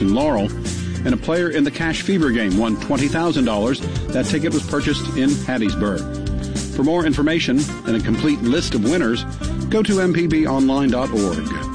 in Laurel, and a player in the Cash Fever game won $20,000. That ticket was purchased in Hattiesburg. For more information and a complete list of winners, go to mpbonline.org.